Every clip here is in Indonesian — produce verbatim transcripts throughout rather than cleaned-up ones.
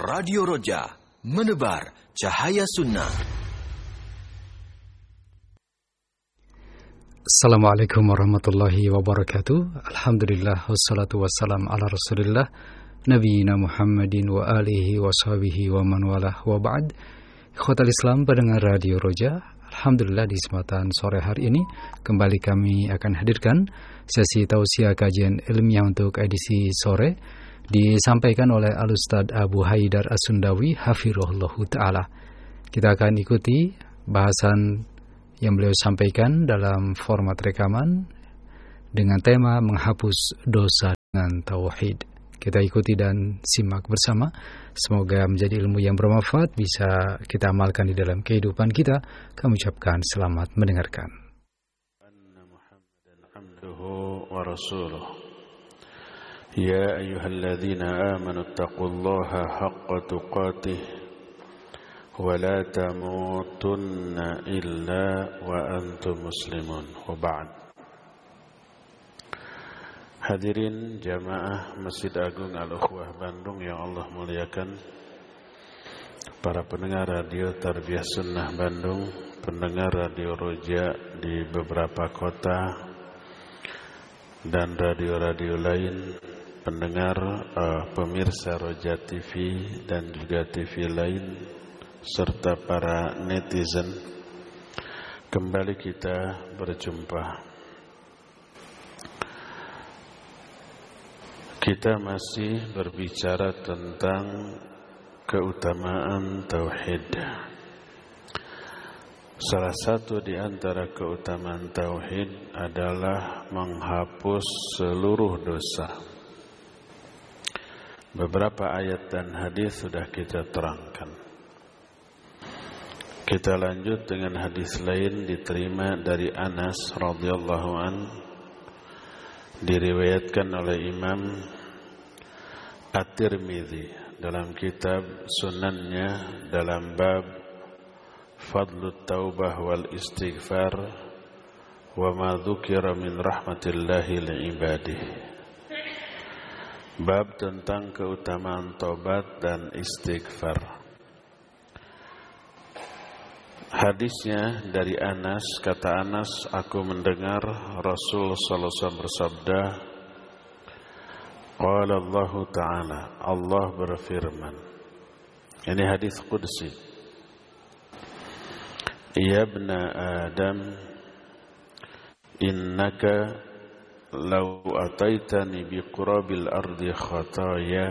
Radio Roja, menebar cahaya sunnah. Assalamualaikum warahmatullahi wabarakatuh. Alhamdulillah wassalatu wassalam ala Rasulillah Nabiyina Muhammadin wa alihi wa sahbihi wa man walah wa ba'd. Ikhwatal Islam pendengar Radio Roja, alhamdulillah di kesempatan sore hari ini kembali kami akan hadirkan sesi tausiah kajian ilmiah untuk edisi sore, disampaikan oleh Al-Ustadz Abu Haidar As-Sundawi hafirullahu ta'ala. Kita akan ikuti bahasan yang beliau sampaikan dalam format rekaman dengan tema menghapus dosa dengan tauhid. Kita ikuti dan simak bersama. Semoga menjadi ilmu yang bermanfaat, bisa kita amalkan di dalam kehidupan kita. Kami ucapkan selamat mendengarkan. Anna Muhammadan abduhu wa rasuluh. Ya ayyuhalladzina amanu taqullaha haqqa tuqatih wa la tamutunna illa wa antum muslimun. Wa ba'd. Hadirin jamaah Masjid Agung Al-Ukhwah Bandung yang Allah muliakan, para pendengar radio Tarbiyah Sunnah Bandung, pendengar radio Roja di beberapa kota dan radio-radio lain, pendengar uh, pemirsa Roja T V dan juga T V lain, serta para netizen, kembali kita berjumpa. Kita masih berbicara tentang keutamaan tauhid. Salah satu di antara keutamaan tauhid adalah menghapus seluruh dosa. Beberapa ayat dan hadis sudah kita terangkan. Kita lanjut dengan hadis lain diterima dari Anas radhiyallahu an, diriwayatkan oleh Imam At-Tirmidzi dalam kitab Sunannya dalam bab Fadlut Taubah wal Istighfar wa ma dzukira min rahmatillahi li'ibadih. Bab tentang keutamaan taubat dan istighfar. Hadisnya dari Anas, kata Anas, aku mendengar Rasul sallallahu alaihi wasallam bersabda, qala Allah Ta'ala, Allah berfirman. Ini hadis qudsi. Ya ibna Adam, innaka law ataitani biqurabil ardi khataya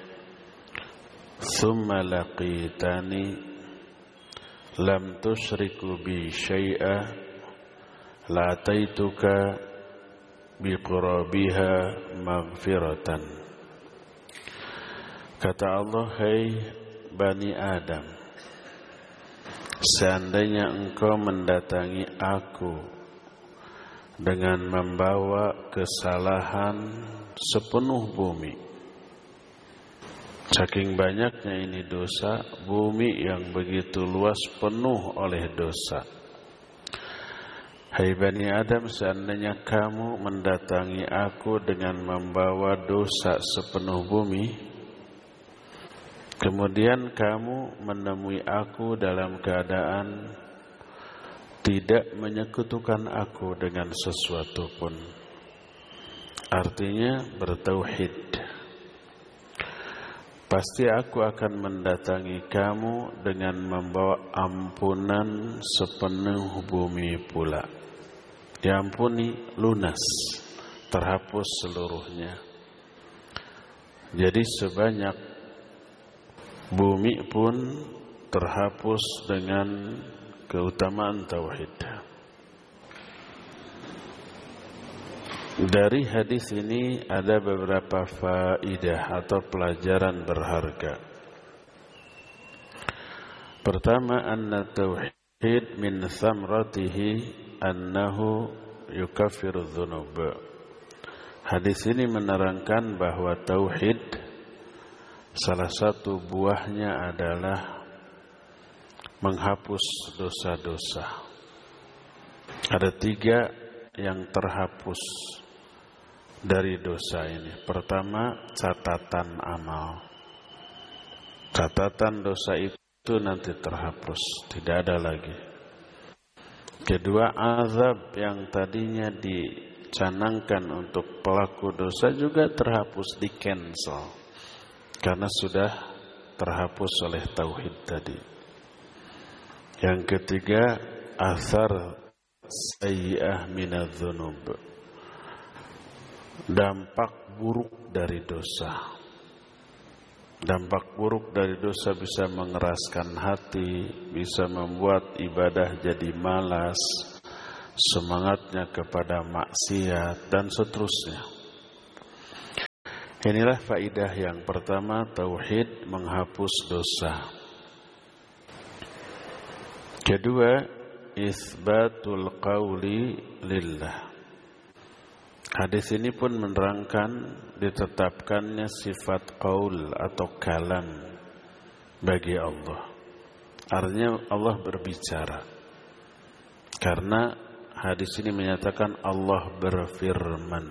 thumma laqitani lam tusyriku bi syai'a la ataituka biqurabiha maghfiratan. Kata Allah, hai Bani Adam, seandainya engkau mendatangi aku dengan membawa kesalahan sepenuh bumi, saking banyaknya ini dosa, bumi yang begitu luas penuh oleh dosa. Hai Bani Adam, seandainya kamu mendatangi aku dengan membawa dosa sepenuh bumi, kemudian kamu menemui aku dalam keadaan tidak menyekutukan aku dengan sesuatu pun, artinya bertauhid, pasti aku akan mendatangi kamu dengan membawa ampunan sepenuh bumi pula. Diampuni lunas, terhapus seluruhnya. Jadi sebanyak bumi pun terhapus dengan keutamaan tauhid. Dari hadis ini ada beberapa faidah atau pelajaran berharga. Pertama, anna tauhid min thamratihi annahu yukaffiru dzunub. Hadis ini menerangkan bahwa tauhid salah satu buahnya adalah menghapus dosa-dosa. Ada tiga yang terhapus dari dosa ini. Pertama, catatan amal. catatan dosa itu nanti terhapus, tidak ada lagi. Kedua, azab yang tadinya dicanangkan untuk pelaku dosa juga terhapus, di cancel, karena sudah terhapus oleh tauhid tadi. Yang ketiga, athar sayyi'ah minadz-dzunub, dampak buruk dari dosa. Dampak buruk dari dosa bisa mengeraskan hati, bisa membuat ibadah jadi malas, semangatnya kepada maksiat, dan seterusnya. Inilah faidah yang pertama, tauhid menghapus dosa. Kedua, itsbatul qauli lillah. Hadis ini pun menerangkan ditetapkannya sifat qaul atau kalam bagi Allah. Artinya Allah berbicara. Karena hadis ini menyatakan Allah berfirman.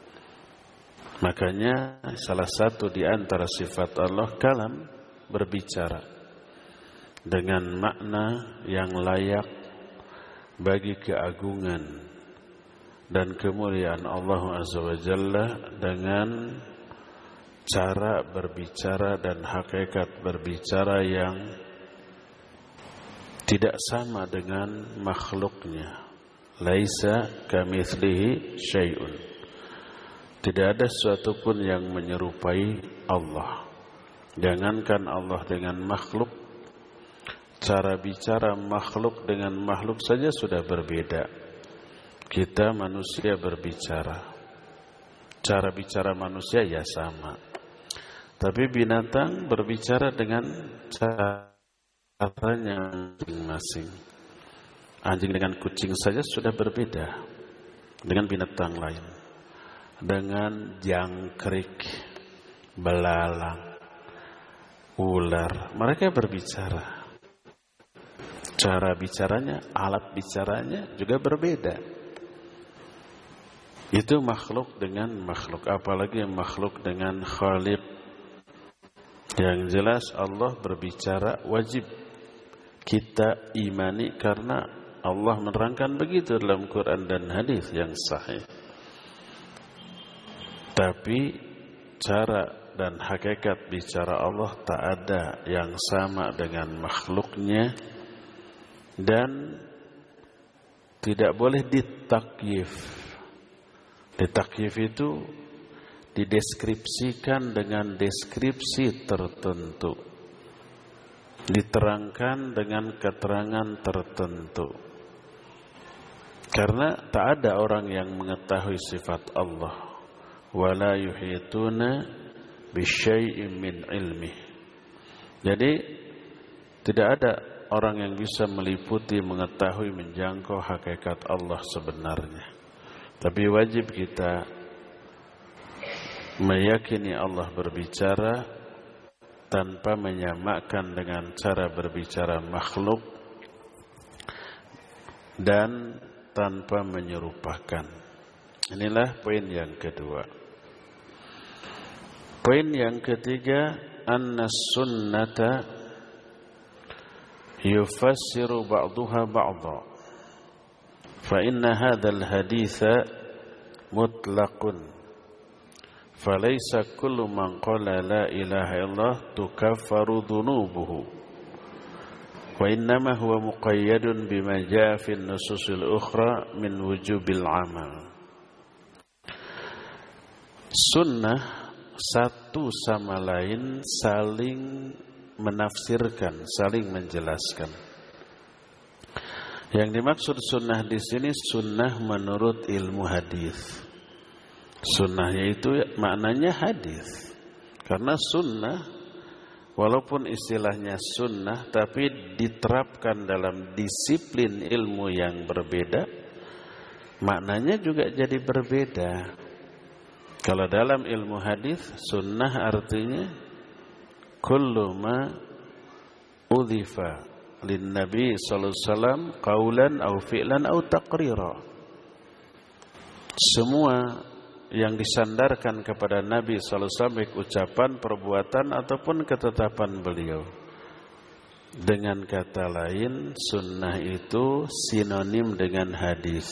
Makanya salah satu di antara sifat Allah kalam, berbicara dengan makna yang layak bagi keagungan dan kemuliaan Allah Azza wa Jalla, dengan cara berbicara dan hakikat berbicara yang tidak sama dengan makhluknya. Laisa kamitslihi syai'un. Tidak ada sesuatu pun yang menyerupai Allah. Jangankan Allah dengan makhluk, cara bicara makhluk dengan makhluk saja sudah berbeda. Kita manusia berbicara, cara bicara manusia ya sama, tapi binatang berbicara dengan caranya masing-masing. Anjing dengan kucing saja sudah berbeda dengan binatang lain. Dengan jangkrik, belalang, ular, mereka berbicara. Cara bicaranya, alat bicaranya juga berbeda. Itu makhluk dengan makhluk, apalagi makhluk dengan khaliq. Yang jelas Allah berbicara, wajib kita imani karena Allah menerangkan begitu dalam Quran dan hadis yang sahih. Tapi cara dan hakikat bicara Allah tak ada yang sama dengan makhluknya, dan tidak boleh ditakyif. Ditakyif itu dideskripsikan dengan deskripsi tertentu, diterangkan dengan keterangan tertentu. Karena tak ada orang yang mengetahui sifat Allah. Wala yuhituna bisyai'in min ilmih. Jadi tidak ada orang yang bisa meliputi, mengetahui, menjangkau hakikat Allah sebenarnya. Tapi wajib kita meyakini Allah berbicara tanpa menyamakan dengan cara berbicara makhluk dan tanpa menyerupakan. Inilah poin yang kedua. Poin yang ketiga, anna sunnata yufassiru ba'duha ba'dha. Fa inna hadzal haditsa mutlaqun. Falaysa kullu man qala la ilaha illallah tukaffaru dhunubuhu. Wa innama huwa muqayyadun bima jaa fi an-nususil ukhra min wujubil amal. Sunnah satu sama lain saling menafsirkan, saling menjelaskan. Yang dimaksud sunnah di sini sunnah menurut ilmu hadis. Sunnahnya itu maknanya hadis. Karena sunnah walaupun istilahnya sunnah tapi diterapkan dalam disiplin ilmu yang berbeda, maknanya juga jadi berbeda. Kalau dalam ilmu hadis, sunnah artinya kullu ma udhifa lin Nabi sallallahu alaihi wasallam qaulan au fi'lan au taqrira. Semua yang disandarkan kepada Nabi sallallahu alaihi wasallam, baik ucapan, perbuatan ataupun ketetapan beliau. Dengan kata lain, sunnah itu sinonim dengan hadis.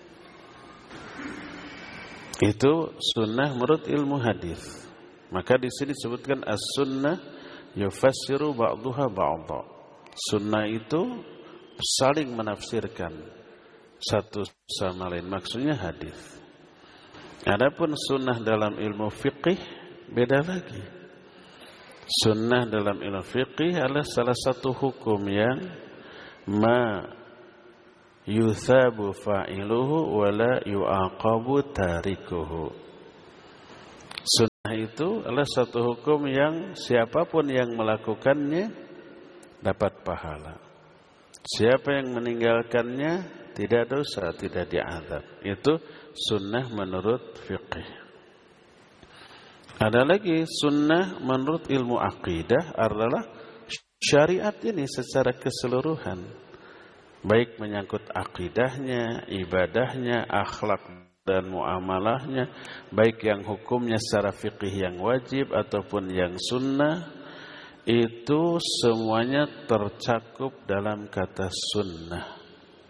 Itu sunnah menurut ilmu hadis. Maka di sini disebutkan as-sunnah yufassiru ba'duha ba'dha. Sunnah itu saling menafsirkan satu sama lain. Maksudnya hadis. Adapun sunnah dalam ilmu fiqih beda lagi. Sunnah dalam ilmu fiqih adalah salah satu hukum yang ma yuthabu fa'iluhu wa la yu'aqabu tarikuhu. Sunnah itu adalah satu hukum yang siapapun yang melakukannya dapat pahala. Siapa yang meninggalkannya tidak dosa, tidak diazab. Itu sunnah menurut fiqih. Ada lagi sunnah menurut ilmu akidah adalah syariat ini secara keseluruhan. Baik menyangkut akidahnya, ibadahnya, akhlak dan muamalahnya, baik yang hukumnya secara fikih yang wajib ataupun yang sunnah, itu semuanya tercakup dalam kata sunnah.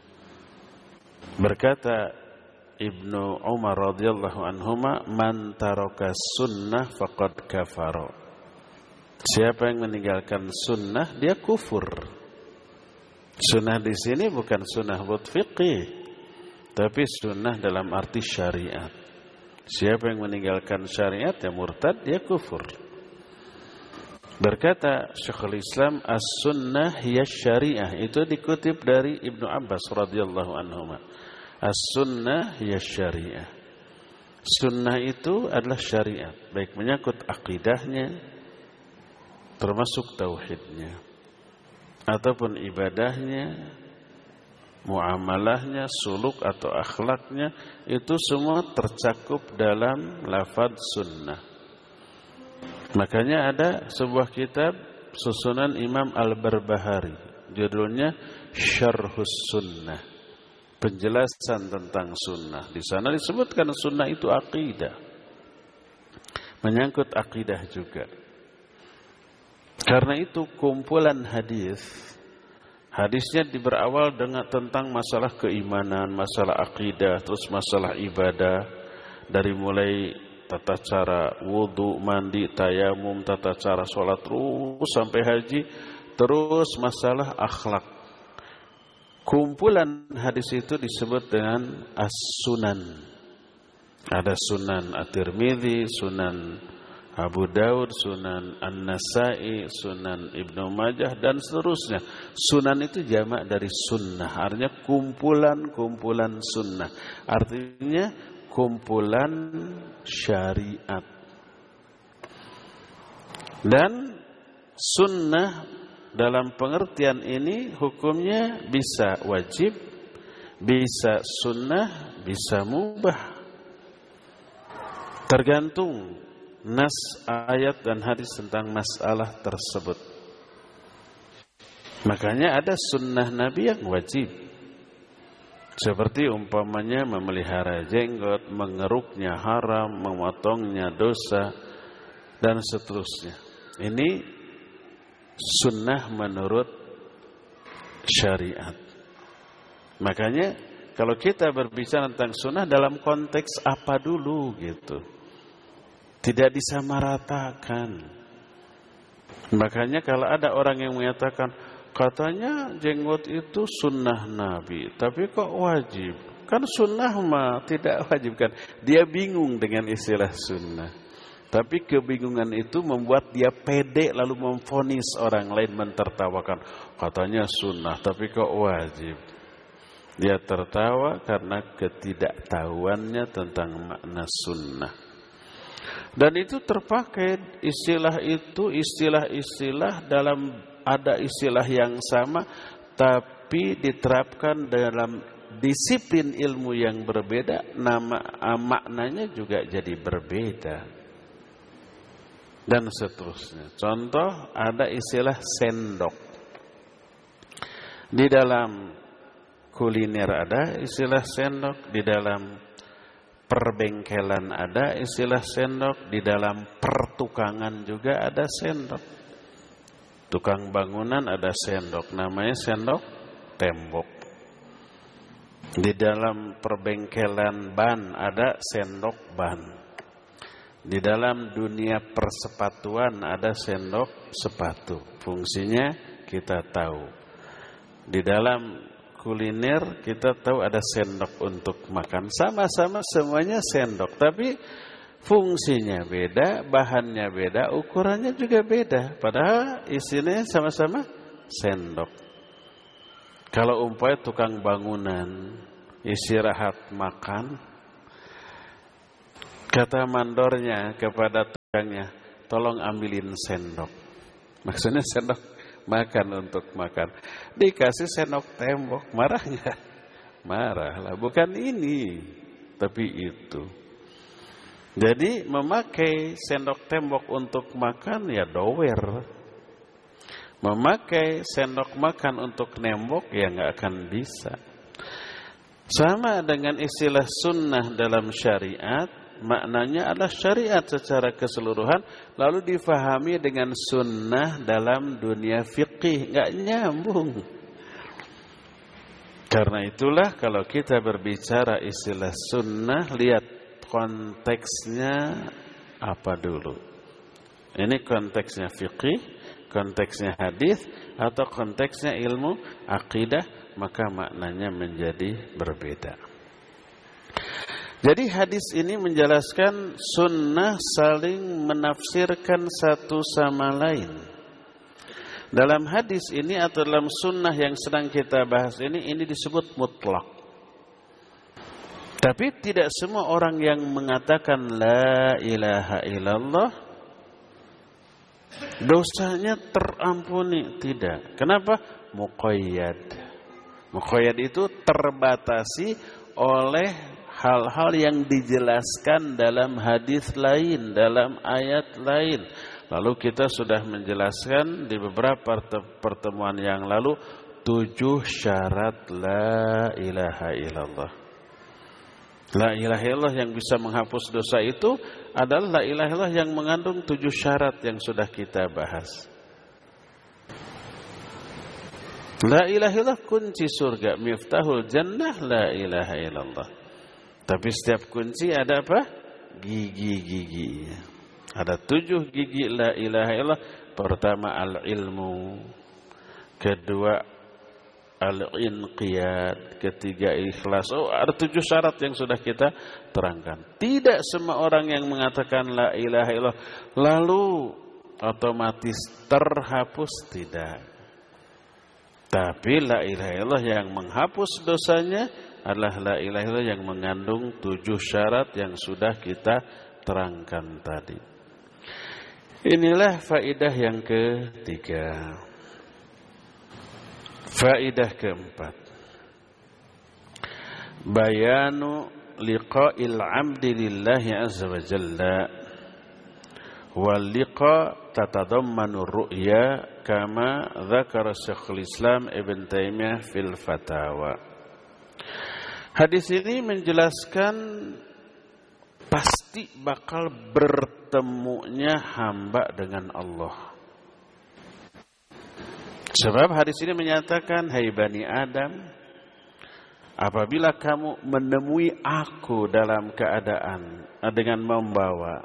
Berkata Ibnu Umar radhiyallahu anhuma, man taraka sunnah faqad kafara. Siapa yang meninggalkan sunnah dia kufur. Sunnah di sini bukan sunnah buat fikih, tapi sunnah dalam arti syariat. Siapa yang meninggalkan syariat ya murtad, dia kufur. Berkata Syekhul Islam, as-sunnah hiya syariah. Itu dikutip dari Ibnu Abbas radhiyallahu anhuma. As-sunnah hiya syariah. Sunnah itu adalah syariat, baik menyangkut akidahnya, termasuk tauhidnya, ataupun ibadahnya, muamalahnya, suluk atau akhlaknya, itu semua tercakup dalam lafaz sunnah. Makanya ada sebuah kitab susunan Imam Al-Barbahari, judulnya Syarhus Sunnah, penjelasan tentang sunnah. Di sana disebutkan sunnah itu akidah, menyangkut akidah juga. Karena itu kumpulan hadis, hadisnya berawal dengan tentang masalah keimanan, masalah akidah, terus masalah ibadah, dari mulai tata cara wudu, mandi, tayamum, tata cara sholat, terus sampai haji, terus masalah akhlak. Kumpulan hadis itu disebut dengan as-sunan. Ada sunan At-Tirmidzi, sunan Abu Daud, sunan An-Nasai, sunan Ibnu Majah, dan seterusnya. Sunan itu jamak dari sunnah, artinya kumpulan-kumpulan sunnah. Artinya kumpulan syariat. Dan sunnah dalam pengertian ini hukumnya bisa wajib, bisa sunnah, bisa mubah. Tergantung nas ayat dan hadis tentang masalah tersebut. Makanya ada sunnah Nabi yang wajib, seperti umpamanya memelihara jenggot, mengeruknya haram, memotongnya dosa, dan seterusnya. Ini sunnah menurut syariat. Makanya kalau kita berbicara tentang sunnah dalam konteks apa dulu gitu, tidak disamaratakan. Makanya kalau ada orang yang mengatakan katanya jenggot itu sunnah Nabi, tapi kok wajib? Kan sunnah mah tidak wajib kan? Dia bingung dengan istilah sunnah. Tapi kebingungan itu membuat dia pede lalu memvonis orang lain, mentertawakan. Katanya sunnah, tapi kok wajib? Dia tertawa karena ketidaktahuannya tentang makna sunnah. Dan itu terpakai istilah itu, istilah-istilah dalam ada istilah yang sama, tapi diterapkan dalam disiplin ilmu yang berbeda, nama maknanya juga jadi berbeda. Dan seterusnya. Contoh, ada istilah sendok. Di dalam kuliner ada istilah sendok, di dalam perbengkelan ada istilah sendok, di dalam pertukangan juga ada sendok. Tukang bangunan ada sendok, namanya sendok tembok. Di dalam perbengkelan ban ada sendok ban. Di dalam dunia persepatuan ada sendok sepatu. Fungsinya kita tahu. Di dalam kuliner kita tahu ada sendok untuk makan. Sama-sama semuanya sendok, tapi fungsinya beda, bahannya beda, ukurannya juga beda. Padahal isinya sama-sama sendok. Kalau umpamanya tukang bangunan istirahat makan, kata mandornya kepada tukangnya, tolong ambilin sendok. Maksudnya sendok makan untuk makan. Dikasih sendok tembok, marah nggak? Marah lah. Bukan ini, tapi itu. Jadi memakai sendok tembok untuk makan ya dower. Memakai sendok makan untuk nembok ya nggak akan bisa. Sama dengan istilah sunnah dalam syariat, maknanya adalah syariat secara keseluruhan, lalu difahami dengan sunnah dalam dunia fikih, nggak nyambung. Karena itulah kalau kita berbicara istilah sunnah, lihat konteksnya apa dulu. Ini konteksnya fikih, konteksnya hadis, atau konteksnya ilmu akidah, maka maknanya menjadi berbeda. Jadi hadis ini menjelaskan sunnah saling menafsirkan satu sama lain. Dalam hadis ini atau dalam sunnah yang sedang kita bahas ini, ini disebut mutlak. Tapi tidak semua orang yang mengatakan la ilaha illallah dosanya terampuni, tidak. Kenapa? Muqayyad. Muqayyad itu terbatasi oleh hal-hal yang dijelaskan dalam hadis lain, dalam ayat lain. Lalu kita sudah menjelaskan di beberapa pertemuan yang lalu tujuh syarat la ilaha illallah. La ilaha illallah yang bisa menghapus dosa itu adalah la ilaha illallah yang mengandung tujuh syarat yang sudah kita bahas. La ilaha illallah kunci surga, miftahul jannah la ilaha illallah. Tapi setiap kunci ada apa? Gigi-gigi. Ada tujuh gigi la ilaha illallah. Pertama al-ilmu, kedua al-inqiyad, ketiga ikhlas. Oh, ada tujuh syarat yang sudah kita terangkan. Tidak semua orang yang mengatakan la ilaha illallah lalu otomatis terhapus, tidak. Tapi la ilaha illallah yang menghapus dosanya adalah la ilaha illallah yang mengandung tujuh syarat yang sudah kita terangkan tadi. Inilah faedah yang ketiga. Faedah keempat, bayanu liqa'il 'abdi lillahi azza wa jalla, wal liqa' tatadammanu ru'ya kama dzakara Syekhul Islam Ibn Taimiyah fil Fatawa. Hadis ini menjelaskan pasti bakal bertemunya hamba dengan Allah. Sebab hadis ini menyatakan, hai Bani Adam, apabila kamu menemui aku dalam keadaan dengan membawa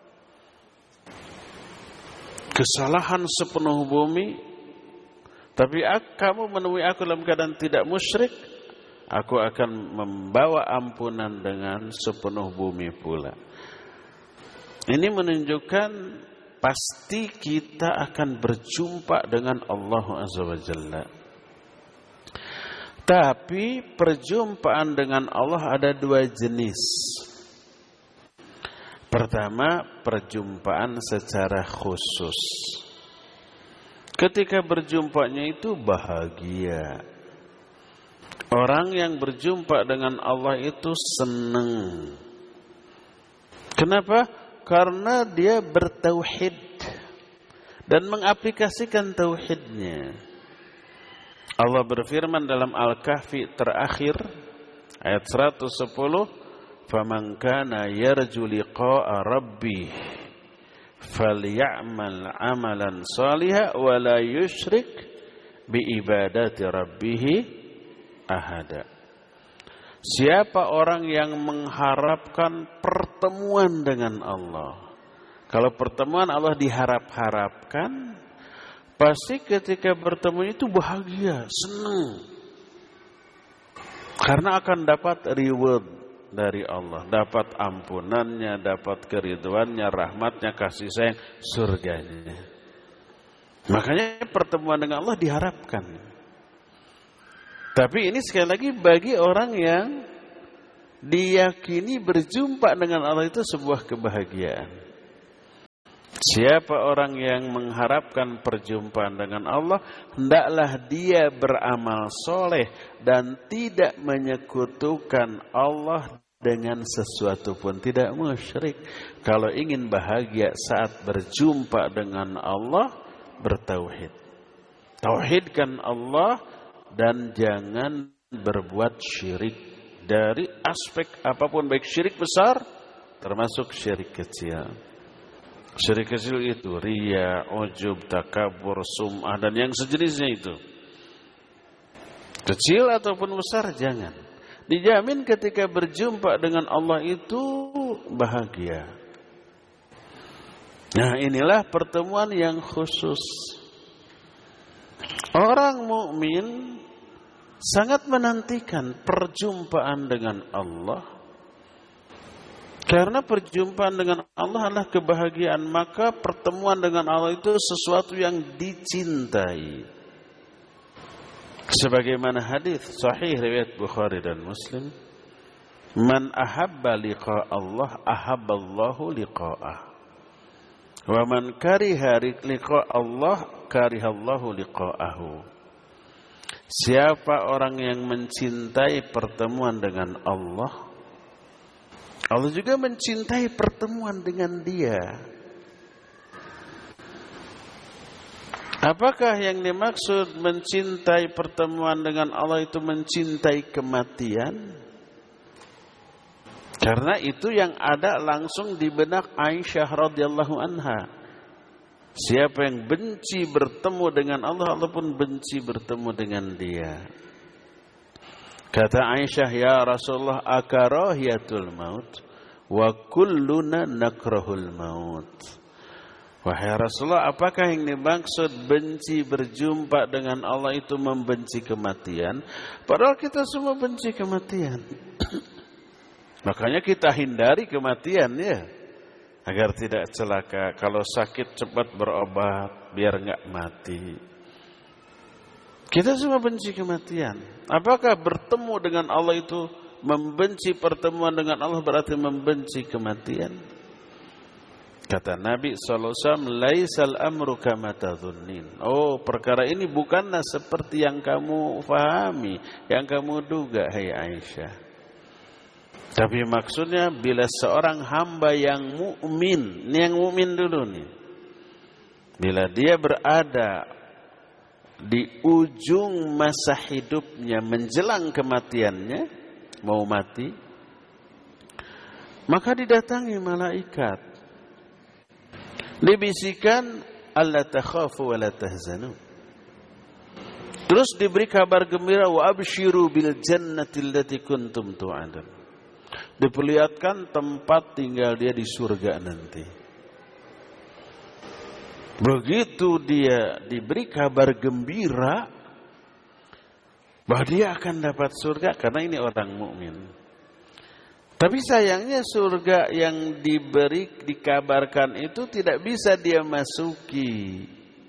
kesalahan sepenuh bumi, tapi kamu menemui aku dalam keadaan tidak musyrik, aku akan membawa ampunan dengan sepenuh bumi pula. Ini menunjukkan pasti kita akan berjumpa dengan Allah Azza wa Jalla. Tapi perjumpaan dengan Allah ada dua jenis. Pertama, perjumpaan secara khusus. Ketika berjumpanya itu bahagia. Orang yang berjumpa dengan Allah itu senang. Kenapa? Karena dia bertauhid dan mengaplikasikan tauhidnya. Allah berfirman dalam Al-Kahfi terakhir ayat seratus sepuluh, faman kana yarju liqa'a rabbih falyamal amalan salihan wa la yusyrik bi ibadati rabbih ahada. Siapa orang yang mengharapkan pertemuan dengan Allah? Kalau pertemuan Allah diharap-harapkan, pasti ketika bertemu itu bahagia, senang. Karena akan dapat reward dari Allah, dapat ampunannya, dapat keriduannya, rahmatnya, kasih sayang, surganya. Makanya pertemuan dengan Allah diharapkan. Tapi ini sekali lagi bagi orang yang diyakini berjumpa dengan Allah itu sebuah kebahagiaan. Siapa orang yang mengharapkan perjumpaan dengan Allah, hendaklah dia beramal soleh dan tidak menyekutukan Allah dengan sesuatu pun, tidak musyrik. Kalau ingin bahagia saat berjumpa dengan Allah, bertauhid. Tauhidkan Allah dan jangan berbuat syirik dari aspek apapun, baik syirik besar termasuk syirik kecil. Syirik kecil itu riya, ujub, takabur, sum'ah dan yang sejenisnya itu. Kecil ataupun besar jangan. Dijamin ketika berjumpa dengan Allah itu bahagia. Nah, inilah pertemuan yang khusus. Orang mukmin sangat menantikan perjumpaan dengan Allah. Karena perjumpaan dengan Allah adalah kebahagiaan, maka pertemuan dengan Allah itu sesuatu yang dicintai. Sebagaimana hadis sahih riwayat Bukhari dan Muslim, "Man ahabba liqa Allah, ahabballahu liqa'ah. Wa man kariha liqa Allah, karihallahu liqa'ahu." Siapa orang yang mencintai pertemuan dengan Allah, Allah juga mencintai pertemuan dengan dia. Apakah yang dimaksud mencintai pertemuan dengan Allah itu mencintai kematian? Karena itu yang ada langsung di benak Aisyah radhiyallahu anha. Siapa yang benci bertemu dengan Allah, Allah pun benci bertemu dengan dia. Kata Aisyah, "Ya Rasulullah, akarahiyatul maut wa kulluna nakrahul maut." Wahai Rasulullah, apakah yang dimaksud benci berjumpa dengan Allah itu membenci kematian? Padahal kita semua benci kematian. Makanya kita hindari kematian ya, agar tidak celaka. Kalau sakit cepat berobat biar enggak mati. Kita semua benci kematian. Apakah bertemu dengan Allah itu membenci pertemuan dengan Allah berarti membenci kematian? Kata Nabi sallallahu alaihi wasallam, "Laisal amru kama tadhunnin." Oh, perkara ini bukanlah seperti yang kamu fahami, yang kamu duga, hai Aisyah. Tapi maksudnya bila seorang hamba yang mukmin, ini yang mukmin dulu nih, bila dia berada di ujung masa hidupnya menjelang kematiannya, mau mati, maka didatangi malaikat, dibisikkan alla takhafu wa la tahzanu, terus diberi kabar gembira, wa abshiru bil jannati allati kuntum tu'adun, diperlihatkan tempat tinggal dia di surga nanti. Begitu dia diberi kabar gembira bahwa dia akan dapat surga, karena ini orang mukmin. Tapi sayangnya surga yang diberi, dikabarkan itu tidak bisa dia masuki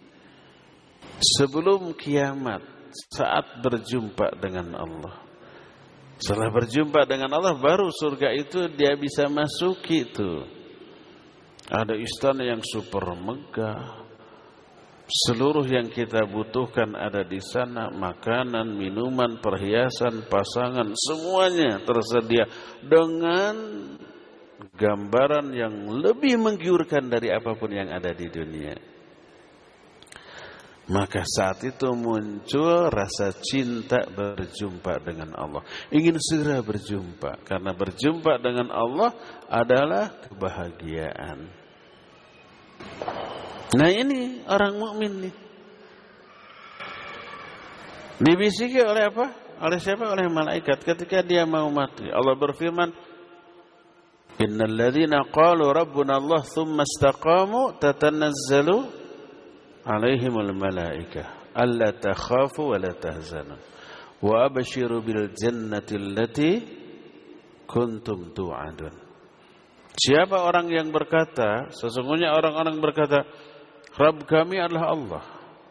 sebelum kiamat, saat berjumpa dengan Allah. Setelah berjumpa dengan Allah, baru surga itu dia bisa masuki itu. Ada istana yang super megah, seluruh yang kita butuhkan ada di sana, makanan, minuman, perhiasan, pasangan, semuanya tersedia dengan gambaran yang lebih menggiurkan dari apapun yang ada di dunia. Maka saat itu muncul rasa cinta berjumpa dengan Allah. Ingin segera berjumpa. Karena berjumpa dengan Allah adalah kebahagiaan. Nah ini orang mukmin nih. Dibisiki oleh apa? Oleh siapa? Oleh malaikat ketika dia mau mati. Allah berfirman, Innal ladzina qalu rabbuna Allah thumma istaqamu tatanazzalu alaihimul malaikah alla takhafu wa la tahzanu wa abshiru bil jannati allati kuntum tu'adun. Siapa orang yang berkata, sesungguhnya orang-orang berkata, Rabb kami adalah Allah.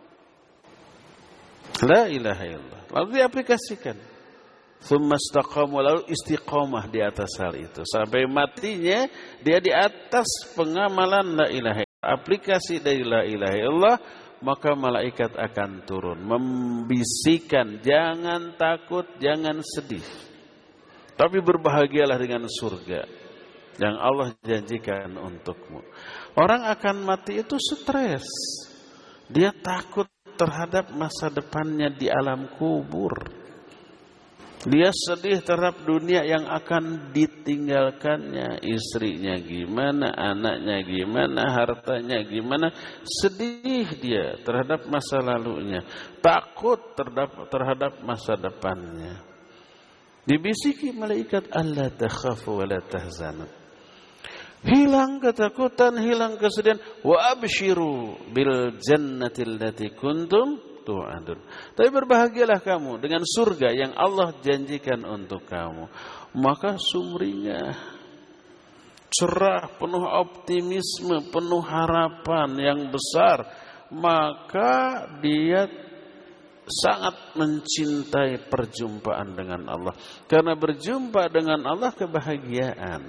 La ilaha illallah. Lalu diaplikasikan. Tsumma istaqamu, lalu istiqamah di atas hal itu. Sampai matinya dia di atas pengamalan la ilaha illallah. Aplikasi dari la ilaha illallah, maka malaikat akan turun membisikkan, jangan takut, jangan sedih, tapi berbahagialah dengan surga yang Allah janjikan untukmu. Orang akan mati itu stres, dia takut terhadap masa depannya di alam kubur. Dia sedih terhadap dunia yang akan ditinggalkannya. Istrinya gimana, anaknya gimana, hartanya gimana. Sedih dia terhadap masa lalunya. Takut terhadap, terhadap masa depannya. Dibisiki malaikat, Allah takhafu wa la tahzanu. Hilang ketakutan, hilang kesedihan. Wa abshiru bil jannatil lati kuntum tu'adun. Tapi berbahagialah kamu dengan surga yang Allah janjikan untuk kamu. Maka sumringah, cerah, penuh optimisme, penuh harapan yang besar. Maka dia sangat mencintai perjumpaan dengan Allah. Karena berjumpa dengan Allah kebahagiaan.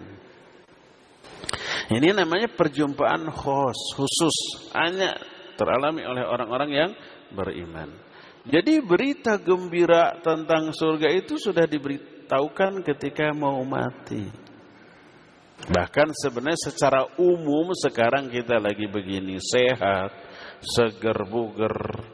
Ini namanya perjumpaan khos, khusus, hanya teralami oleh orang-orang yang beriman. Jadi berita gembira tentang surga itu sudah diberitahukan ketika mau mati. Bahkan sebenarnya secara umum sekarang kita lagi begini, sehat, seger buger,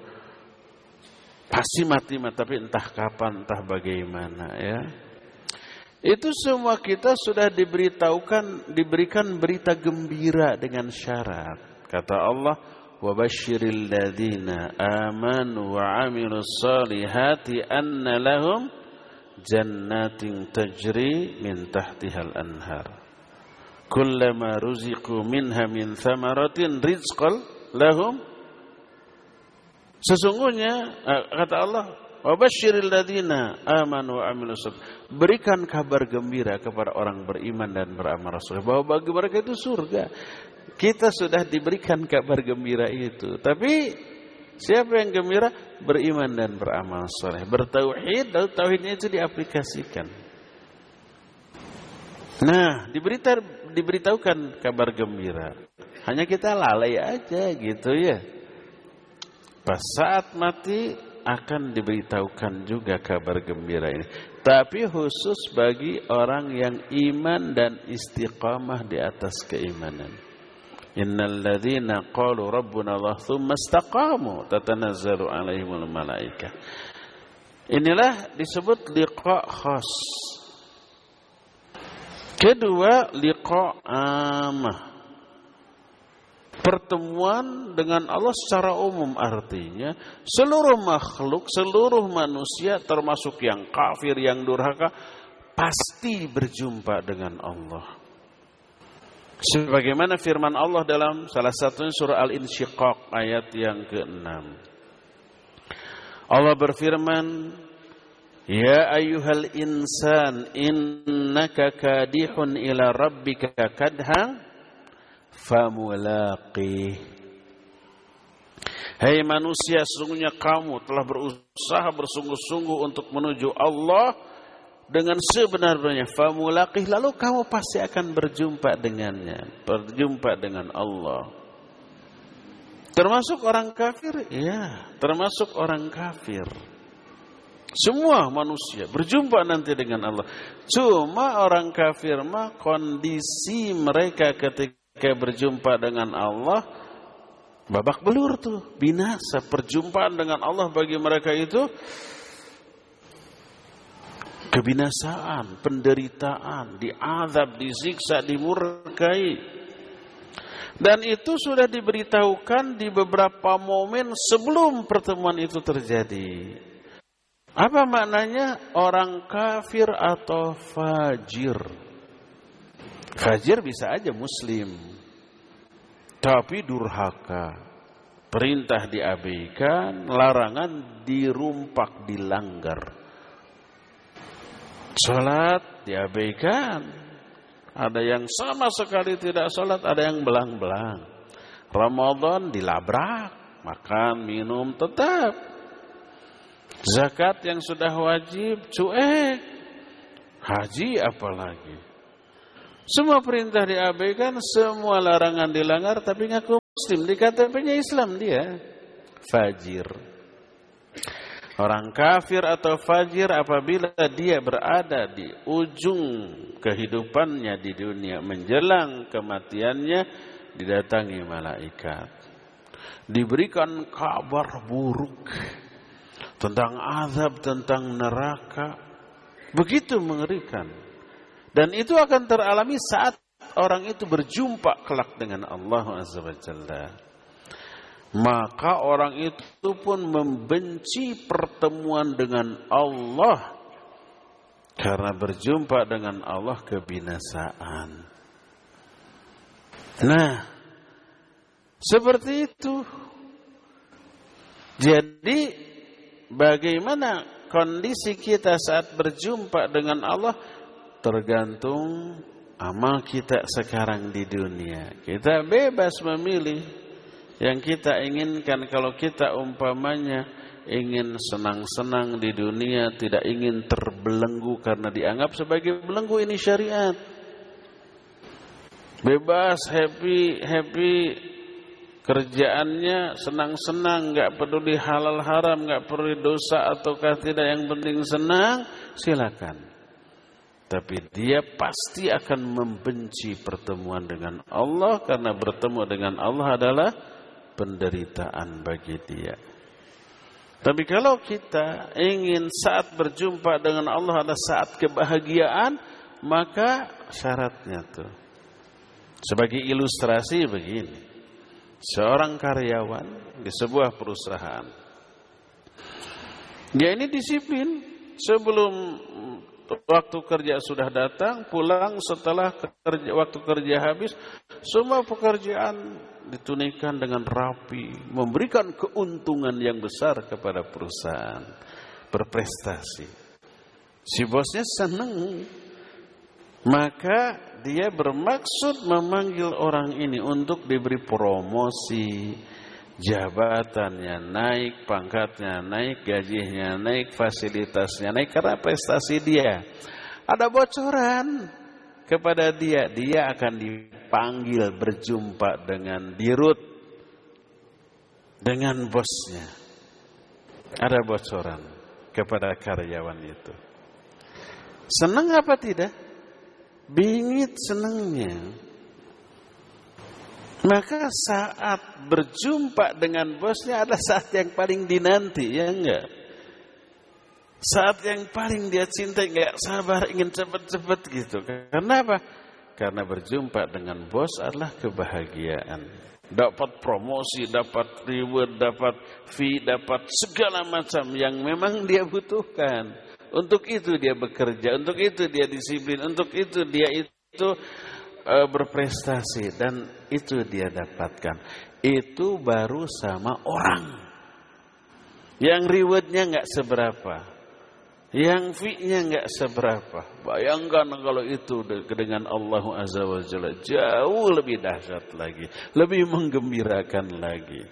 pasti mati, tapi entah kapan, entah bagaimana ya. Itu semua kita sudah diberitahukan, diberikan berita gembira dengan syarat. Kata Allah, وَبَشِّرِ الَّذِينَ آمَنُوا وَعَمِلُوا الصَّالِحَاتِ أَنَّ لَهُمْ جَنَّاتٍ تَجْرِي مِنْ تَحْتِهَا الْأَنْهَارُ كُلَّمَا رُزِقُوا مِنْهَا مِنْ ثَمَرَةٍ رِزْقًا لَهُمْ. Sesungguhnya kata Allah, وَبَشِّرِ الَّذِينَ آمَنُوا وَعَمِلُوا الصَّالِحَاتِ, berikan kabar gembira kepada orang beriman dan beramal soleh bahwa bagi mereka itu surga. Kita sudah diberikan kabar gembira itu. Tapi siapa yang gembira? Beriman dan beramal soleh, bertauhid, lalu tauhidnya itu diaplikasikan. Nah, diberita, diberitahukan kabar gembira. Hanya kita lalai aja gitu ya. Pas saat mati akan diberitahukan juga kabar gembira ini. Tapi khusus bagi orang yang iman dan istiqamah di atas keimanan. Innal ladzina qalu rabbuna Allah tsumma istaqamu tatanazzalu alaihimul malaikah. Inilah disebut liqa khas. Kedua, liqa amah. Pertemuan dengan Allah secara umum, artinya seluruh makhluk, seluruh manusia termasuk yang kafir, yang durhaka pasti berjumpa dengan Allah. Sebagaimana firman Allah dalam salah satunya surah Al-Insyiqaq ayat yang keenam. Allah berfirman, Ya ayyuhal insan innaka kadihun ila rabbika kadhan famulaqih. Hai manusia, sesungguhnya kamu telah berusaha bersungguh-sungguh untuk menuju Allah dengan sebenar-benarnya. Famulaqih, lalu kamu pasti akan berjumpa dengannya, berjumpa dengan Allah. Termasuk orang kafir? Ya, termasuk orang kafir. Semua manusia berjumpa nanti dengan Allah. Cuma orang kafir mah kondisi mereka ketika berjumpa dengan Allah babak belur tuh, binasa. Perjumpaan dengan Allah bagi mereka itu kebinasaan, penderitaan, diazab, disiksa, dimurkai. Dan itu sudah diberitahukan di beberapa momen sebelum pertemuan itu terjadi. Apa maknanya? Orang kafir atau fajir. Fajir bisa aja muslim, tapi durhaka. Perintah diabaikan, larangan dirumpak, dilanggar. Salat diabaikan. Ada yang sama sekali tidak salat, ada yang belang-belang. Ramadan dilabrak, makan, minum tetap. Zakat yang sudah wajib cuek. Haji apalagi. Semua perintah diabaikan, semua larangan dilanggar, tapi ngaku muslim. Di K T P-nya Islam dia. Fajir. Orang kafir atau fajir apabila dia berada di ujung kehidupannya di dunia, menjelang kematiannya, didatangi malaikat, diberikan kabar buruk tentang azab, tentang neraka. Begitu mengerikan. Dan itu akan teralami saat orang itu berjumpa kelak dengan Allah Azza wa Jalla. Maka orang itu pun membenci pertemuan dengan Allah, karena berjumpa dengan Allah kebinasaan. Nah, seperti itu. Jadi bagaimana kondisi kita saat berjumpa dengan Allah tergantung amal kita sekarang di dunia. Kita bebas memilih yang kita inginkan. Kalau kita umpamanya ingin senang-senang di dunia, tidak ingin terbelenggu karena dianggap sebagai belenggu, ini syariat. Bebas, happy, happy kerjaannya, senang-senang, nggak peduli halal haram, nggak peduli dosa ataukah tidak, yang penting senang, silakan. Tapi dia pasti akan membenci pertemuan dengan Allah, karena bertemu dengan Allah adalah penderitaan bagi dia. Tapi kalau kita ingin saat berjumpa dengan Allah adalah saat kebahagiaan, maka syaratnya tuh, sebagai ilustrasi begini. Seorang karyawan di sebuah perusahaan, dia ini disiplin. Sebelum waktu kerja sudah datang, pulang setelah kerja, waktu kerja habis, semua pekerjaan ditunaikan dengan rapi, memberikan keuntungan yang besar kepada perusahaan, berprestasi. Si bosnya senang, maka dia bermaksud memanggil orang ini untuk diberi promosi, jabatannya naik, pangkatnya naik, gajinya naik, fasilitasnya naik karena prestasi dia. Ada bocoran kepada dia, dia akan dipanggil berjumpa dengan dirut, dengan bosnya. Ada bocoran kepada karyawan itu. Senang apa tidak? Bingit senangnya. Maka saat berjumpa dengan bosnya ada saat yang paling dinanti, ya enggak? Saat yang paling dia cintai, enggak sabar ingin cepat-cepat gitu. Karena apa? Karena berjumpa dengan bos adalah kebahagiaan. Dapat promosi, dapat reward, dapat fee, dapat segala macam yang memang dia butuhkan. Untuk itu dia bekerja, untuk itu dia disiplin, untuk itu dia itu e, berprestasi, dan itu dia dapatkan. Itu baru sama orang yang rewardnya nggak seberapa, yang fee-nya nggak seberapa. Bayangkan kalau itu dengan Allah Azza wa Jalla, jauh lebih dahsyat lagi, lebih menggembirakan lagi.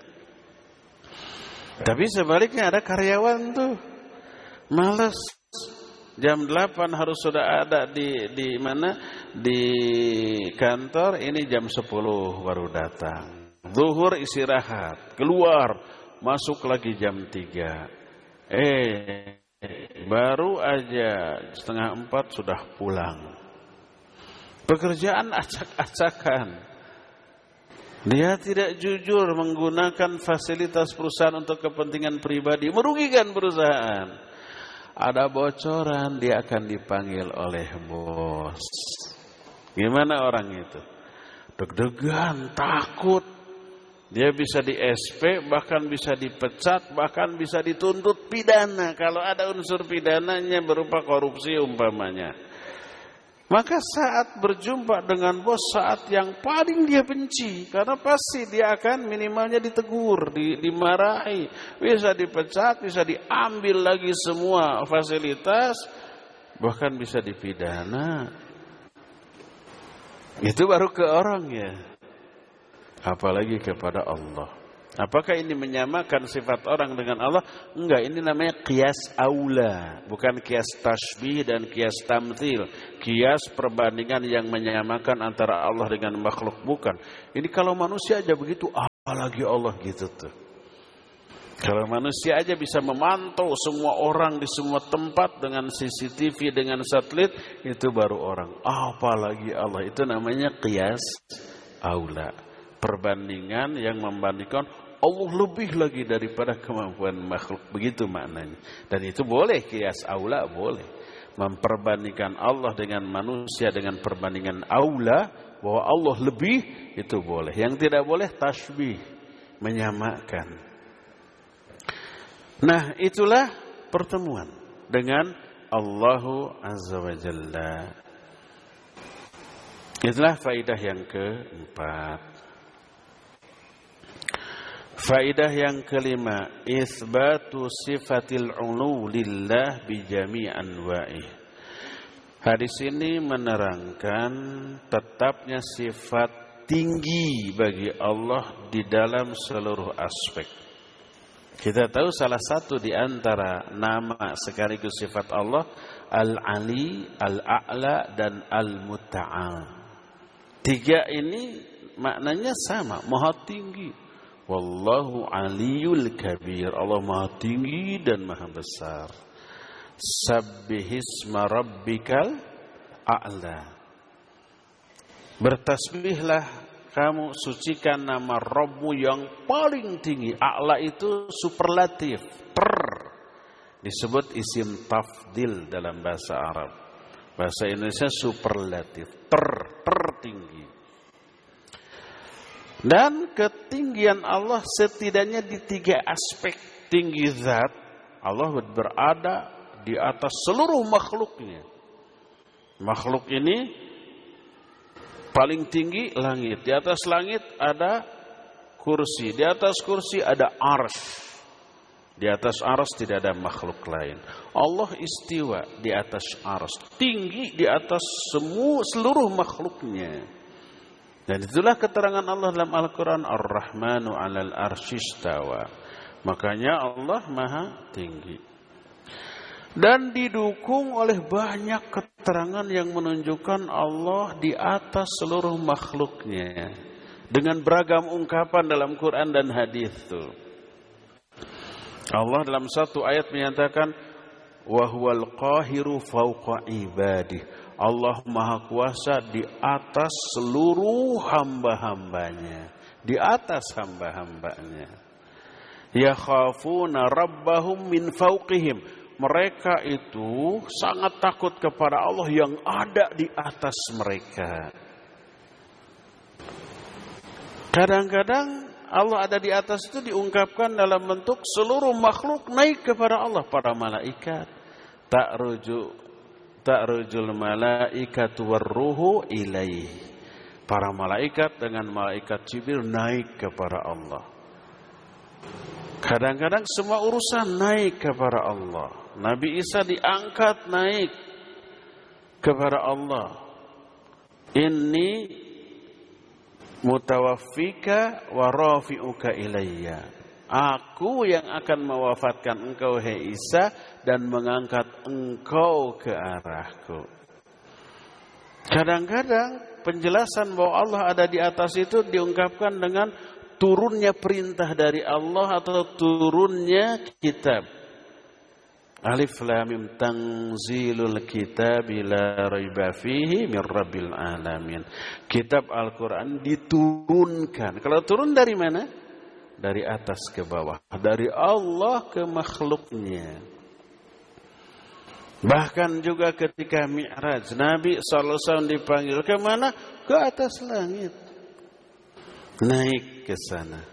Tapi sebaliknya ada karyawan tuh malas. Jam delapan harus sudah ada di di mana? Di kantor. Ini jam sepuluh baru datang. Zuhur istirahat, keluar, masuk lagi jam tiga. Eh, baru aja setengah empat sudah pulang. Pekerjaan acak-acakan. Dia tidak jujur menggunakan fasilitas perusahaan untuk kepentingan pribadi, merugikan perusahaan. Ada bocoran, dia akan dipanggil oleh bos. Gimana orang itu? Deg-degan, takut. Dia bisa di S P, bahkan bisa dipecat, bahkan bisa dituntut pidana. Kalau ada unsur pidananya berupa korupsi umpamanya. Maka saat berjumpa dengan bos, saat yang paling dia benci, karena pasti dia akan minimalnya ditegur, di, dimarahi, bisa dipecat, bisa diambil lagi semua fasilitas, bahkan bisa dipidana. Itu baru ke orangnya, apalagi kepada Allah. Apakah ini menyamakan sifat orang dengan Allah? Enggak, ini namanya qiyas aula, bukan qiyas tashbih dan qiyas tamthil. Qiyas perbandingan yang menyamakan antara Allah dengan makhluk, bukan. Ini kalau manusia aja begitu, apalagi Allah gitu tuh. Kalau manusia aja bisa memantau semua orang di semua tempat dengan C C T V, dengan satelit, itu baru orang. Apalagi Allah, itu namanya qiyas aula. Perbandingan yang membandingkan Allah lebih lagi daripada kemampuan makhluk. Begitu maknanya. Dan itu boleh, qiyas aula boleh. Memperbandingkan Allah dengan manusia dengan perbandingan aula, bahwa Allah lebih, itu boleh. Yang tidak boleh tashbih, menyamakan. Nah, itulah pertemuan dengan Allahu Azza wa Jalla. Itulah faidah yang keempat. Faidah yang kelima, isbatu sifatil ulu lillah bi jami' anwa'ih. Hadis ini menerangkan tetapnya sifat tinggi bagi Allah di dalam seluruh aspek. Kita tahu salah satu di antara nama sekaligus sifat Allah, Al-Ali, Al-A'la, dan Al-Muta'al. Tiga ini maknanya sama, maha tinggi. Wallahu aliyul kabir. Allah maha tinggi dan maha besar. Sabbihisma rabbikal a'la. Bertasbihlah kamu, sucikan nama Rabbmu yang paling tinggi. A'la itu superlatif, ter. Disebut isim tafdil dalam bahasa Arab. Bahasa Indonesia superlatif, ter, tertinggi. Dan ketinggian Allah setidaknya di tiga aspek. Tinggi zat, Allah berada di atas seluruh makhluknya. Makhluk ini paling tinggi langit. Di atas langit ada kursi. Di atas kursi ada arsy. Di atas arsy tidak ada makhluk lain. Allah istiwa di atas arsy, tinggi di atas semua seluruh makhluknya. Dan itulah keterangan Allah dalam Al-Quran, Ar-Rahmanu alal arsyistawa. Makanya Allah maha tinggi. Dan didukung oleh banyak keterangan yang menunjukkan Allah di atas seluruh makhluknya. Dengan beragam ungkapan dalam Quran dan hadis itu. Allah dalam satu ayat menyatakan, wa huwal qahiru fawqa ibadih. Allah maha kuasa di atas seluruh hamba-hambanya. Di atas hamba-hambanya. Yakhafuna rabbahum min fawqihim. Mereka itu sangat takut kepada Allah yang ada di atas mereka. Kadang-kadang Allah ada di atas itu diungkapkan dalam bentuk seluruh makhluk naik kepada Allah. Para malaikat. Ta'ruju Ta'rujul malaikatu warruhu ilaih. Para malaikat dengan malaikat Jibril naik kepada Allah. Kadang-kadang semua urusan naik kepada Allah. Nabi Isa diangkat naik kepada Allah. Inni mutawaffika wa rafi'uka ilayya. Aku yang akan mewafatkan engkau, hai Isa, dan mengangkat engkau ke arahku. Kadang-kadang penjelasan bahwa Allah ada di atas itu diungkapkan dengan turunnya perintah dari Allah atau turunnya kitab. Alif Lam Mim tanzilul kitabi la raiba fihi min rabbil alamin. Kitab Al-Qur'an diturunkan. Kalau turun dari mana? Dari atas ke bawah, dari Allah ke makhluknya. Bahkan juga ketika Mi'raj, Nabi sallallahu alaihi wasallam dipanggil ke mana? Ke atas langit. Naik ke sana.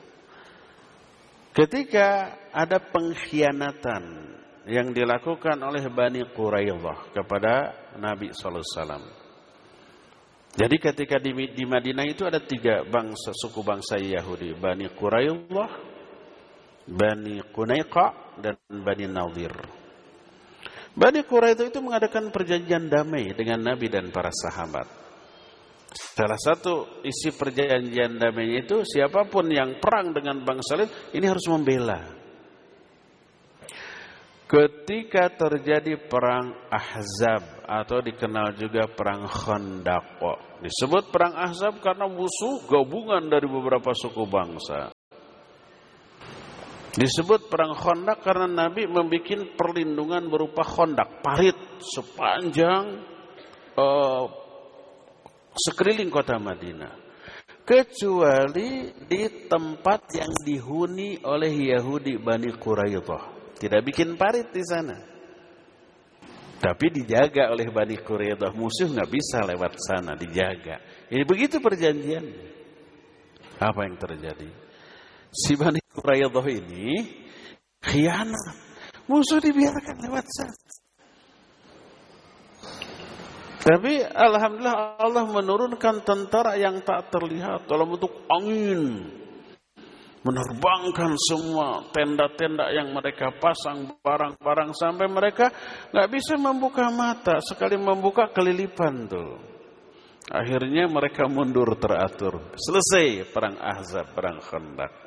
Ketika ada pengkhianatan yang dilakukan oleh Bani Quraidah kepada Nabi sallallahu alaihi wasallam. Jadi ketika di, di Madinah itu ada tiga bangsa, suku bangsa Yahudi. Bani Quraidah, Bani Qunaiqa, dan Bani Nadhir. Bani Quraidah itu mengadakan perjanjian damai dengan Nabi dan para sahabat. Salah satu isi perjanjian damai itu, siapapun yang perang dengan bangsa lain, ini harus membela. Ketika terjadi perang Ahzab atau dikenal juga perang Khandaq. Disebut perang Ahzab karena musuh gabungan dari beberapa suku bangsa. Disebut perang Khandaq karena Nabi membuat perlindungan berupa khandaq, parit sepanjang uh, sekeliling kota Madinah. Kecuali di tempat yang dihuni oleh Yahudi Bani Quraidah. Tidak bikin parit di sana. Tapi dijaga oleh Bani Quraidah. Musuh nggak bisa lewat sana, dijaga. Ini begitu perjanjiannya. Apa yang terjadi? Si Bani Quraidah ini khianat. Musuh dibiarkan lewat sana. Tapi alhamdulillah Allah menurunkan tentara yang tak terlihat dalam bentuk angin. Menerbangkan semua tenda-tenda yang mereka pasang, barang-barang, sampai mereka gak bisa membuka mata. Sekali membuka kelilipan tuh. Akhirnya mereka mundur teratur. Selesai perang Ahzab, perang Khandaq.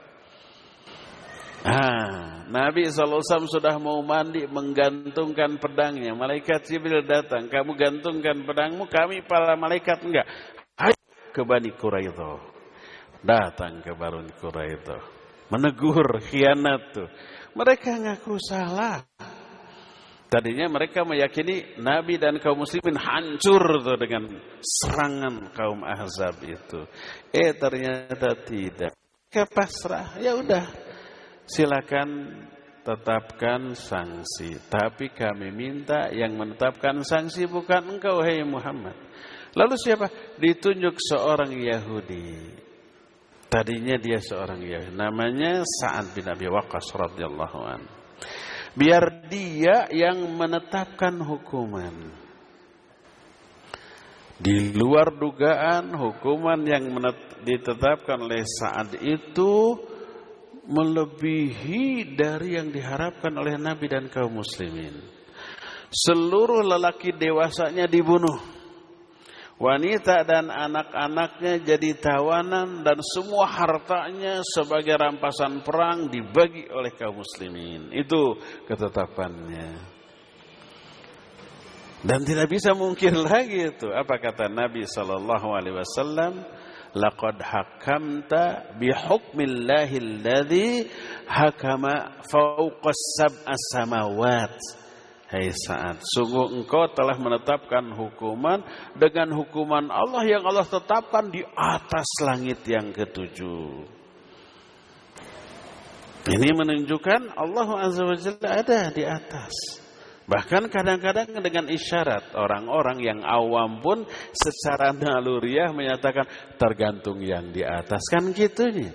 Ah, Nabi shallallahu alaihi wasallam sudah mau mandi, menggantungkan pedangnya. Malaikat Jibril datang, kamu gantungkan pedangmu, kami para malaikat enggak. Hai ke Bani Quraidah. Datang ke Bani Quraidah, menegur khianat tuh. Mereka ngaku salah. Tadinya mereka meyakini Nabi dan kaum muslimin hancur tuh dengan serangan kaum Ahzab itu. Eh ternyata tidak. Mereka pasrah, ya udah. Silakan tetapkan sanksi. Tapi kami minta yang menetapkan sanksi bukan engkau, hai Muhammad. Lalu siapa? Ditunjuk seorang Yahudi. Tadinya dia seorang Yahudi. Namanya Sa'ad bin Abi Waqqas radhiyallahu anhu. Biar dia yang menetapkan hukuman. Di luar dugaan, hukuman yang ditetapkan oleh Sa'ad itu melebihi dari yang diharapkan oleh Nabi dan kaum muslimin. Seluruh lelaki dewasanya dibunuh. Wanita dan anak-anaknya jadi tawanan, dan semua hartanya sebagai rampasan perang dibagi oleh kaum muslimin. Itu ketetapannya. Dan tidak bisa mungkir lagi itu. Apa kata Nabi sallallahu alaihi wasallam? Laqad hakamta bihukmillahi alladhi hakama fawqa sab'as samawat. Hai Sa'ad, sungguh engkau telah menetapkan hukuman dengan hukuman Allah yang Allah tetapkan di atas langit yang ketujuh. Ini menunjukkan Allah Azza wa Jalla ada di atas. Bahkan kadang-kadang dengan isyarat, orang-orang yang awam pun secara naluriah menyatakan tergantung yang di atas. Kan gitunya.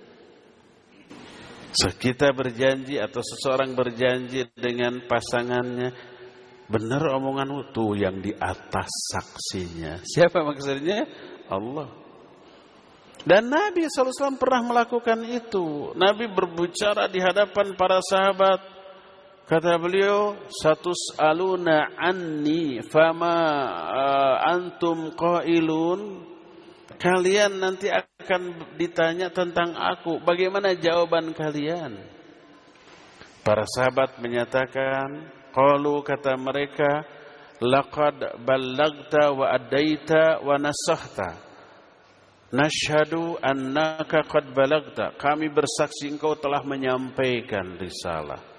So, kita berjanji atau seseorang berjanji dengan pasangannya, benar omonganmu tuh yang di atas saksinya. Siapa maksudnya? Allah. Dan Nabi shallallahu alaihi wasallam pernah melakukan itu. Nabi berbicara di hadapan para sahabat. Kata beliau, satus aluna anni fama uh, antum qailun. Kalian nanti akan ditanya tentang aku. Bagaimana jawaban kalian? Para sahabat menyatakan, qalu, kata mereka, laqad ballagta wa addaita wa nasahta. Nashhadu annaka qad balagta. Kami bersaksi engkau telah menyampaikan risalah.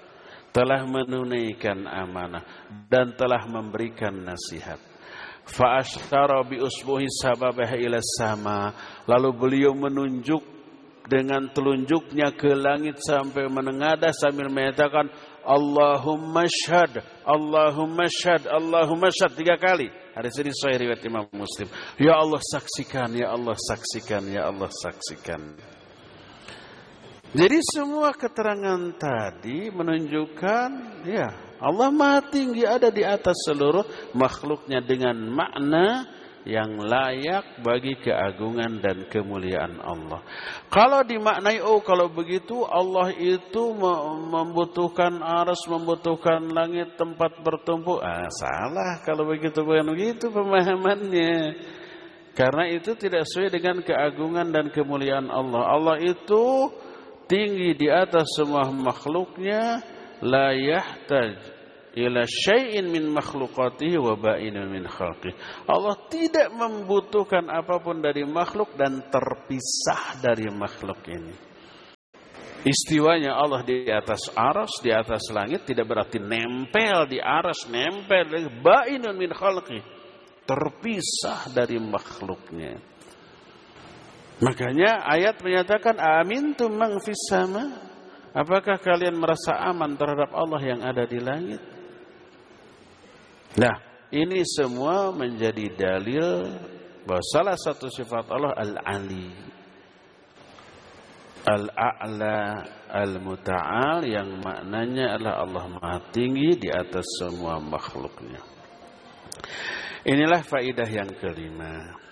telah menunaikan amanah, dan telah memberikan nasihat. Fa asyara bi usbuhi sababah ila sama, lalu beliau menunjuk dengan telunjuknya ke langit sampai menengadah sambil menyatakan Allahumma syhad, Allahumma syhad, Allahumma syhad tiga kali. Hadis ini sahih riwayat Imam Muslim. Ya Allah saksikan, ya Allah saksikan, ya Allah saksikan. Jadi semua keterangan tadi menunjukkan ya Allah Maha Tinggi ada di atas seluruh makhluknya dengan makna yang layak bagi keagungan dan kemuliaan Allah. Kalau dimaknai oh kalau begitu Allah itu membutuhkan arsy, membutuhkan langit tempat bertumpu. Ah, salah kalau begitu, bukan begitu pemahamannya. Karena itu tidak sesuai dengan keagungan dan kemuliaan Allah. Allah itu tinggi di atas semua makhluknya, la yahtaj ila syai'in min makhluqatihi wa ba'inun min khalqihi. Allah tidak membutuhkan apapun dari makhluk dan terpisah dari makhluk ini. Istiwanya Allah di atas arsy, di atas langit tidak berarti nempel di arsy, nempel di ba'inun min khalqihi, terpisah dari makhluknya. Makanya ayat menyatakan amintum man fis sama, apakah kalian merasa aman terhadap Allah yang ada di langit? Nah, ini semua menjadi dalil bahwa salah satu sifat Allah Al-Ali, Al-A'la, Al-Muta'al, yang maknanya adalah Allah Maha Tinggi di atas semua makhluknya. Inilah faidah yang kelima.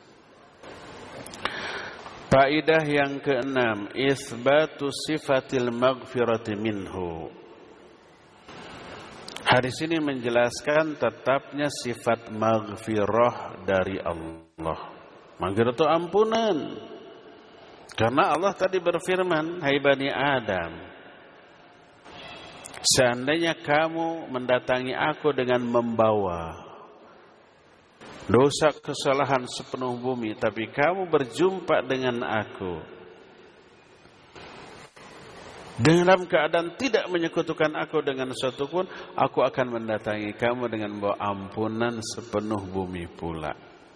Faidah yang keenam, itsbatu sifatil maghfirati minhu. Hadis ini menjelaskan tetapnya sifat maghfirah dari Allah. Maghfirah itu ampunan. Karena Allah tadi berfirman, hai Bani Adam, seandainya kamu mendatangi aku dengan membawa dosa kesalahan sepenuh bumi, tapi kamu berjumpa dengan aku dalam keadaan tidak menyekutukan aku dengan sesuatu pun, aku akan mendatangi kamu dengan membawa ampunan sepenuh bumi pula.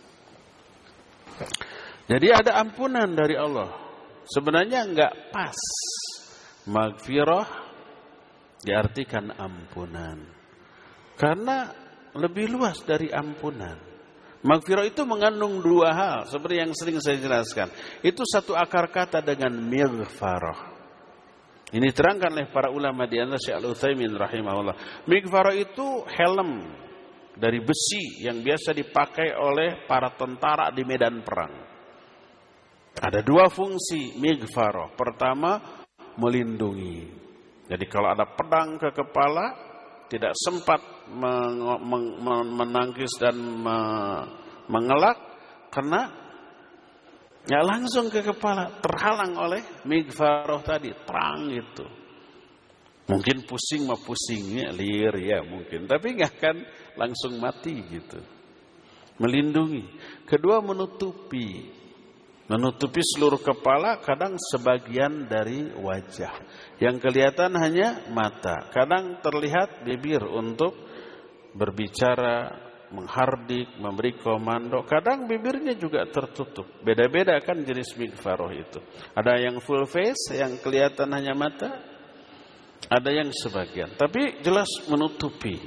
Jadi ada ampunan dari Allah. Sebenarnya enggak pas maghfirah diartikan ampunan, karena lebih luas dari ampunan. Maghfirah itu mengandung dua hal, seperti yang sering saya jelaskan. Itu satu akar kata dengan mighfarah. Ini terangkan oleh para ulama di antara Syekh Al-Utsaimin rahimahullah. Mighfarah itu helm dari besi yang biasa dipakai oleh para tentara di medan perang. Ada dua fungsi mighfarah. Pertama, melindungi. Jadi kalau ada pedang ke kepala, tidak sempat menangkis dan mengelak, karena ya langsung ke kepala, terhalang oleh mighfarah tadi, terang itu. Mungkin pusing mah pusingnya lir ya mungkin, tapi nggak akan langsung mati gitu. Melindungi. Kedua, menutupi. Menutupi seluruh kepala, kadang sebagian dari wajah. Yang kelihatan hanya mata. Kadang terlihat bibir untuk berbicara, menghardik, memberi komando. Kadang bibirnya juga tertutup. Beda-beda kan jenis mighfarah itu. Ada yang full face, yang kelihatan hanya mata. Ada yang sebagian. Tapi jelas menutupi.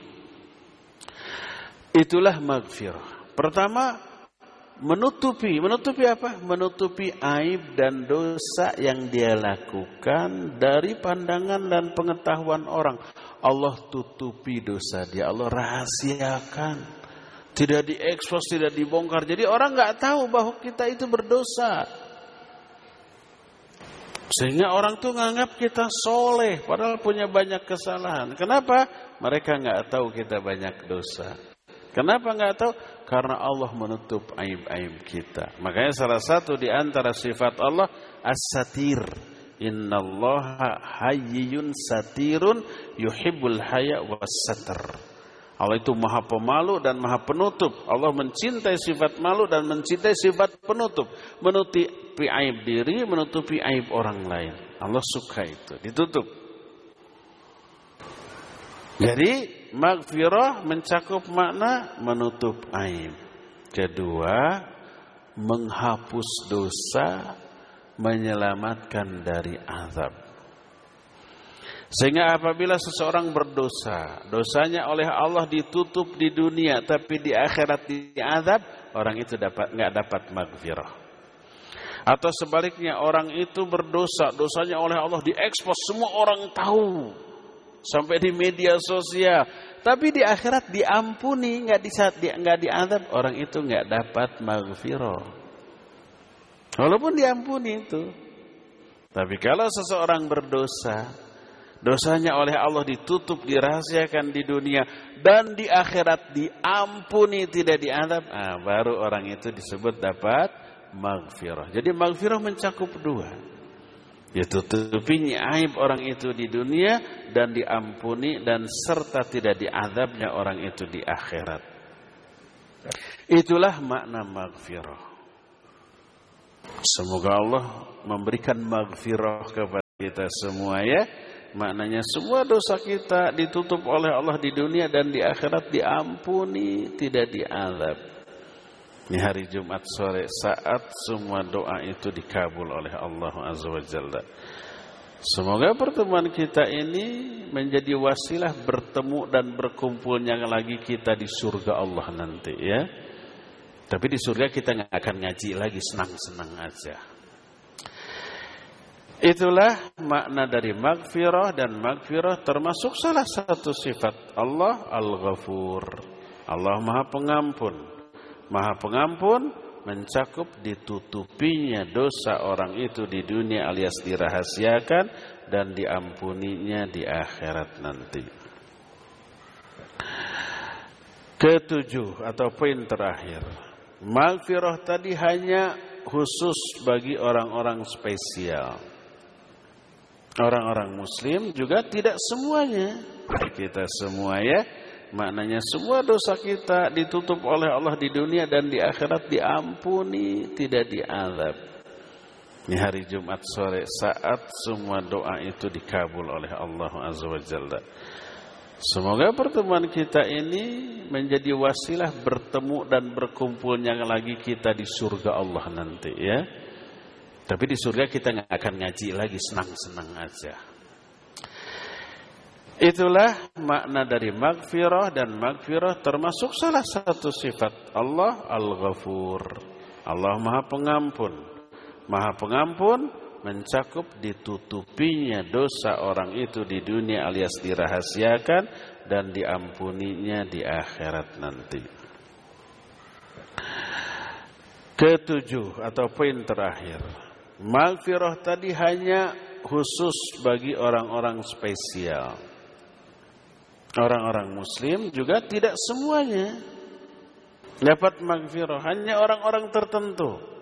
Itulah maghfirah. Pertama, menutupi, menutupi apa? Menutupi aib dan dosa yang dia lakukan dari pandangan dan pengetahuan orang. Allah tutupi dosa dia, Allah rahasiakan, tidak diekspos, tidak dibongkar. Jadi orang nggak tahu bahwa kita itu berdosa. Sehingga orang tuh nganggap kita soleh, padahal punya banyak kesalahan. Kenapa? Mereka nggak tahu kita banyak dosa. Kenapa nggak tahu? Karena Allah menutup aib-aib kita. Makanya salah satu di antara sifat Allah as-satir. Innallaha hayyun satirun yuhibbul haya was-satr. Allah itu maha pemalu dan maha penutup. Allah mencintai sifat malu dan mencintai sifat penutup. Menutupi aib diri, menutupi aib orang lain. Allah suka itu, ditutup. Jadi maghfirah mencakup makna menutup aib. Kedua, menghapus dosa, menyelamatkan dari azab. Sehingga apabila seseorang berdosa, dosanya oleh Allah ditutup di dunia, tapi di akhirat diazab, orang itu dapat enggak dapat maghfirah. Atau sebaliknya, orang itu berdosa, dosanya oleh Allah diekspos, semua orang tahu, sampai di media sosial, tapi di akhirat diampuni, enggak di enggak diazab, orang itu enggak dapat maghfirah. Walaupun diampuni itu. Tapi kalau seseorang berdosa, dosanya oleh Allah ditutup, dirahasiakan di dunia, dan di akhirat diampuni, tidak diazab, ah, baru orang itu disebut dapat maghfirah. Jadi maghfirah mencakup dua, ditutupinya aib orang itu di dunia, dan diampuni dan serta tidak diazabnya orang itu di akhirat. Itulah makna maghfirah. Semoga Allah memberikan maghfirah kepada kita semua ya. Maknanya semua dosa kita ditutup oleh Allah di dunia, dan di akhirat diampuni, tidak diazab. Ini hari Jumat sore, saat semua doa itu dikabul oleh Allah Azza wa Jalla. Semoga pertemuan kita ini menjadi wasilah bertemu dan berkumpulnya lagi kita di surga Allah nanti ya. Tapi di surga kita nggak akan ngaji lagi, senang-senang aja. Itulah makna dari maghfirah, dan maghfirah termasuk salah satu sifat Allah Al-Ghafur. Allah Maha Pengampun. Maha Pengampun mencakup ditutupinya dosa orang itu di dunia alias dirahasiakan, dan diampuninya di akhirat nanti. Ketujuh atau poin terakhir, maghfirah tadi hanya khusus bagi orang-orang spesial. Orang-orang muslim juga tidak semuanya. Kita semua ya. Maknanya semua dosa kita ditutup oleh Allah di dunia, dan di akhirat diampuni, tidak diazab. Ini hari Jumat sore, saat semua doa itu dikabul oleh Allah Azza wa Jalla. Semoga pertemuan kita ini menjadi wasilah bertemu dan berkumpulnya lagi kita di surga Allah nanti ya. Tapi di surga kita nggak akan ngaji lagi, senang-senang aja. Itulah makna dari maghfirah, dan maghfirah termasuk salah satu sifat Allah Al-Ghafur. Allah Maha Pengampun. Maha Pengampun mencakup ditutupinya dosa orang itu di dunia alias dirahasiakan, dan diampuninya di akhirat nanti. Ketujuh atau poin terakhir, maghfirah tadi hanya khusus bagi orang-orang spesial. Orang-orang muslim juga tidak semuanya dapat maghfirah, hanya orang-orang tertentu.